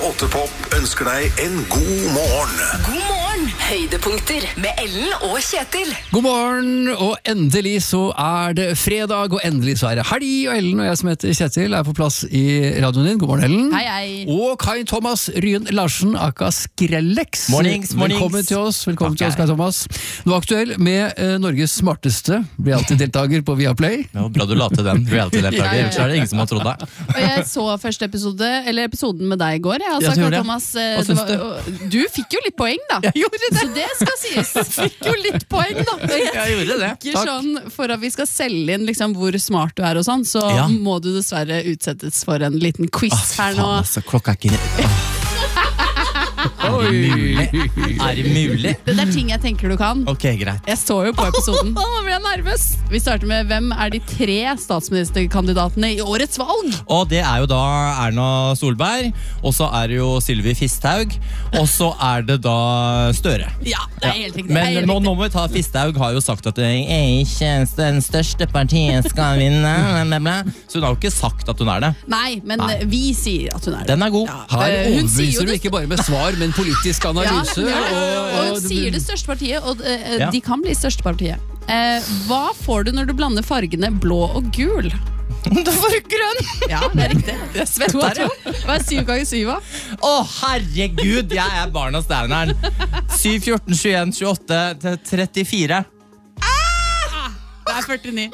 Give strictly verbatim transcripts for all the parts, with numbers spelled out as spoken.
åtte Pop ønsker deg en god morgen. God morgen! Høydepunkter med Ellen og Kjetil. God morgen, og endelig så er det fredag, og endelig så er det helg, og Ellen og jeg som heter Kjetil er på plass i radioen din. God morgen, Ellen. Hei, hei. Og Kai Thomas Ryen Larsen, aka Skrellex. Mornings, mornings. Velkommen til oss, velkommen Takk, til oss, Kai Thomas. Du er aktuell med eh, Norges smarteste reality-deltaker på Viaplay. Det var bra du la til den reality-deltaker, Ja, ja, ja. ellers er det ingen som har trodd deg. Og jeg så første episode, eller episoden med deg i går. Jeg, altså, Ja, du gjorde det. Thomas, eh, Hva det syns var, og, du fikk jo litt poeng, da. Jeg gjorde det. Så det skal sies. Fikk jo litt poeng, da. Jeg, Jeg gjorde det. Ikke sånn, for at vi skal selge inn liksom, hvor smart du er, og sånn, så Ja. må du dessverre utsettes for en liten quiz her nå. Faen, altså, klokka er ikke... Åh. Er det mulig? Er det mulig? Det er ting jeg tenker du kan. Ok, greit. Jeg så jo på episoden. Nå blir jeg nervøs. Vi starter med hvem er de tre statsministerkandidatene i årets valg? Og det er jo da Erna Solberg, og så er det jo Sylvi Fisthaug, og så er det da Støre. Ja, det er helt riktig. Men det er helt nå, riktig. nå må vi ta Fisthaug har jo sagt at det er ikke den største partiet skal vinne, bla, bla. Så hun har jo ikke sagt at hun er det. Nei, men Nei. vi sier at hun er det. Den er god. Her Eh, hun sier jo overbeviser du det- ikke bare med svar, men politisk analyse. Ja, ja, og, og hun sier det største partiet, og eh, Ja. de kan bli største partiet. Eh, hva får du når du blander fargene blå og gul? Du får grønn! Ja, det er riktig. Jeg To svetter, av to. jeg. Hva er syv ganger syv, da? Å, herregud, jeg er barna stjerneren. syv, fjorten, tjueen, tjueåtte, trettifire. Det er førtini.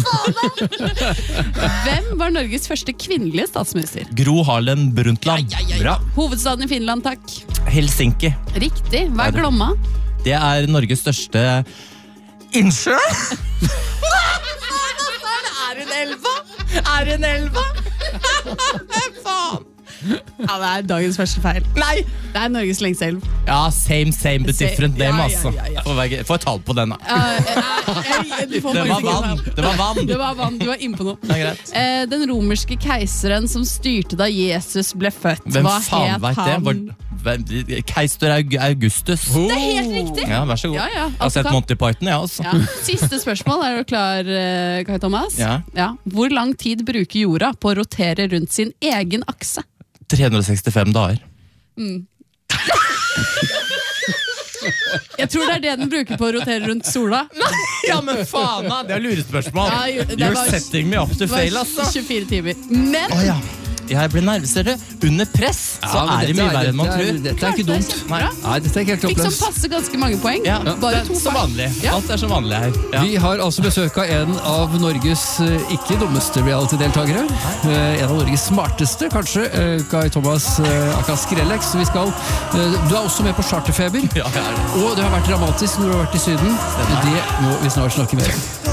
Hvem var Norges første kvinnelige statsminister? Gro Harlem Brundtland. Bra. Hovedstaden i Finland, takk. Helsinki. Riktig. Hva Er er det- Glomma? Det er Norges største innsjø. Er hun elva? Er hun elva? Faen. Ja, det er dagens første feil. Nei. Det er Norges lengste elv. Ja, same, same, but Same. different name, Ja, ja, altså. ja, ja. Få være- Få et tall på den, da. Eh, eh, eh, du får Det bare var ikke vann. feil. Det var vann. Det var vann. Du var inne på noe. Det er greit. Eh, den romerske keiseren som styrte da Jesus ble født. Hvem Hva faen het vet det? han? Var, hvem- Keiser Aug- Augustus. Det er helt riktig! Ja, vær så god. Ja, ja, Jeg har sett altså, Monty Python, jeg også. Ja. Siste spørsmål. Er du klar, eh, Kai Thomas? Ja. Hvor lang tid bruker jorda på å rotere rundt sin egen akse? tre hundre og sekstifem dager. Jeg tror det er det den bruker på å rotere rundt sola. Ja, men faen da, det er lurespørsmål. Ja, jo, det You're var- setting me up to Det var fail, altså. tjuefire timer. Men Å ja. Jeg blir nervøs, ser du. Under press så Ja, men er det dette mye verre enn man dette er- tror. Dette er ikke dumt. Nei. Nei, dette er ikke helt fikk som oppløst. passe ganske mange poeng. Ja, Bare det er to som feil. vanlig. Ja. Alt er som vanlig her. Ja. Vi har altså besøk av en av Norges eh, ikke dummeste reality-deltakere. Eh, En av Norges smarteste, kanskje. eh, Kai Thomas eh, aka Skrellex. Vi skal, eh, du er også med på Charterfeber. Ja, jeg er det. Og det har vært dramatisk når du har vært i Syden. Det må vi snart snakke mer om.